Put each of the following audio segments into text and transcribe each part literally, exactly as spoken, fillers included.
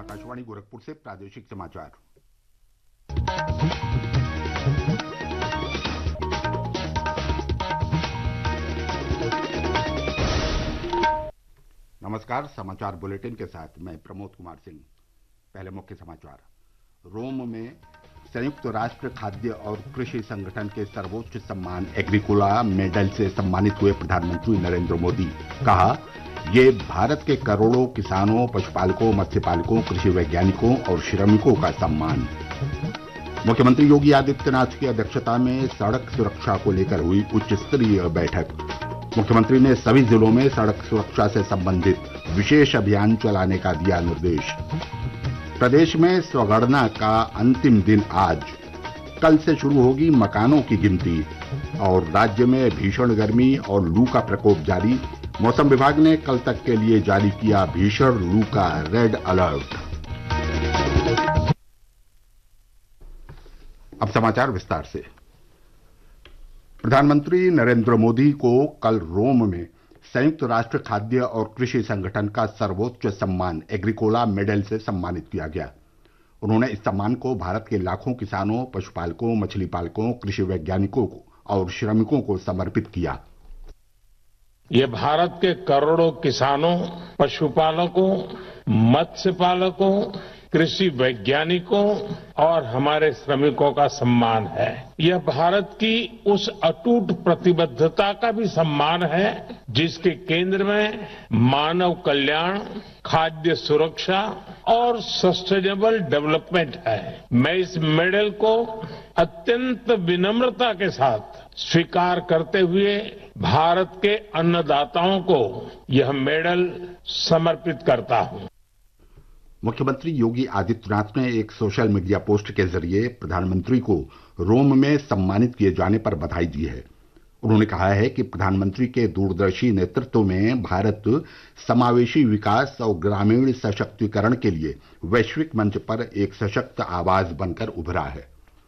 आकाशवाणी गोरखपुर से प्रादेशिक समाचार। नमस्कार, समाचार बुलेटिन के साथ मैं प्रमोद कुमार सिंह। पहले मुख्य समाचार। रोम में संयुक्त राष्ट्र खाद्य और कृषि संगठन के सर्वोच्च सम्मान एग्रीकोला मेडल से सम्मानित हुए प्रधानमंत्री नरेंद्र मोदी। कहा, ये भारत के करोड़ों किसानों, पशुपालकों, मत्स्यपालकों, कृषि वैज्ञानिकों और श्रमिकों का सम्मान। मुख्यमंत्री योगी आदित्यनाथ की अध्यक्षता में सड़क सुरक्षा को लेकर हुई उच्च स्तरीय बैठक। मुख्यमंत्री ने सभी जिलों में सड़क सुरक्षा से संबंधित विशेष अभियान चलाने का दिया निर्देश। प्रदेश में स्वगणना का अंतिम दिन आज। कल से शुरू होगी मकानों की गिनती। और राज्य में भीषण गर्मी और लू का प्रकोप जारी। मौसम विभाग ने कल तक के लिए जारी किया भीषण लू का रेड अलर्ट। अब समाचार विस्तार से। प्रधानमंत्री नरेंद्र मोदी को कल रोम में संयुक्त राष्ट्र खाद्य और कृषि संगठन का सर्वोच्च सम्मान एग्रीकोला मेडल से सम्मानित किया गया। उन्होंने इस सम्मान को भारत के लाखों किसानों, पशुपालकों, मछली पालकों, कृषि वैज्ञानिकों और श्रमिकों को समर्पित किया। ये भारत के करोड़ों किसानों, पशुपालकों, मत्स्य पालकों, कृषि वैज्ञानिकों और हमारे श्रमिकों का सम्मान है। यह भारत की उस अटूट प्रतिबद्धता का भी सम्मान है जिसके केंद्र में मानव कल्याण, खाद्य सुरक्षा और सस्टेनेबल डेवलपमेंट है। मैं इस मेडल को अत्यंत विनम्रता के साथ स्वीकार करते हुए भारत के अन्नदाताओं को यह मेडल समर्पित करता हूं। मुख्यमंत्री योगी आदित्यनाथ ने एक सोशल मीडिया पोस्ट के जरिए प्रधानमंत्री को रोम में सम्मानित किए जाने पर बधाई दी है। उन्होंने कहा है कि प्रधानमंत्री के दूरदर्शी नेतृत्व में भारत समावेशी विकास और ग्रामीण सशक्तिकरण के लिए वैश्विक मंच पर एक सशक्त आवाज बनकर उभरा है।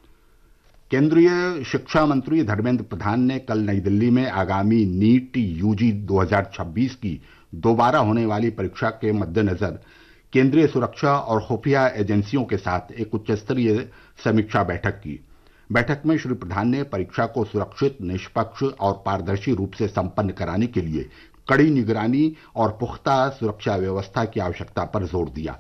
केंद्रीय शिक्षा मंत्री धर्मेंद्र प्रधान ने कल नई दिल्ली में आगामी नीट यूजी दो हजार छब्बीस की दोबारा होने वाली परीक्षा के मद्देनजर केंद्रीय सुरक्षा और खुफिया एजेंसियों के साथ एक उच्च स्तरीय समीक्षा बैठक की। बैठक में श्री प्रधान ने परीक्षा को सुरक्षित, निष्पक्ष और पारदर्शी रूप से संपन्न कराने के लिए कड़ी निगरानी और पुख्ता सुरक्षा व्यवस्था की आवश्यकता पर जोर दिया।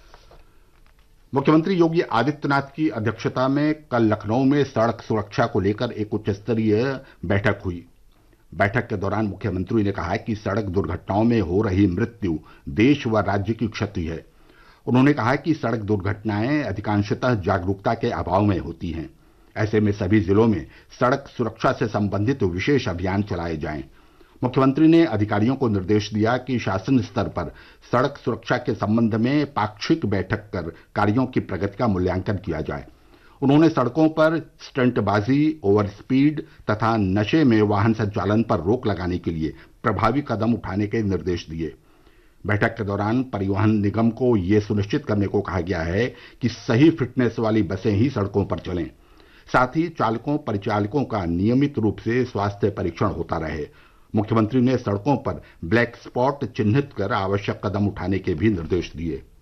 मुख्यमंत्री योगी आदित्यनाथ की अध्यक्षता में कल लखनऊ में सड़क सुरक्षा को लेकर एक उच्च स्तरीय बैठक हुई। बैठक के दौरान मुख्यमंत्री ने कहा कि सड़क दुर्घटनाओं में हो रही मृत्यु देश व राज्य की क्षति है। उन्होंने कहा कि सड़क दुर्घटनाएं अधिकांशतः जागरूकता के अभाव में होती हैं। ऐसे में सभी जिलों में सड़क सुरक्षा से संबंधित विशेष अभियान चलाए जाएं। मुख्यमंत्री ने अधिकारियों को निर्देश दिया कि शासन स्तर पर सड़क सुरक्षा के संबंध में पाक्षिक बैठक कर कार्यों की प्रगति का मूल्यांकन किया जाए। उन्होंने सड़कों पर स्टंटबाजी, ओवर स्पीड तथा नशे में वाहन संचालन पर रोक लगाने के लिए प्रभावी कदम उठाने के निर्देश दिए। बैठक के दौरान परिवहन निगम को यह सुनिश्चित करने को कहा गया है कि सही फिटनेस वाली बसें ही सड़कों पर चलें। साथ ही चालकों, परिचालकों का नियमित रूप से स्वास्थ्य परीक्षण होता रहे। मुख्यमंत्री ने सड़कों पर ब्लैक स्पॉट चिन्हित कर आवश्यक कदम उठाने के भी निर्देश दिए।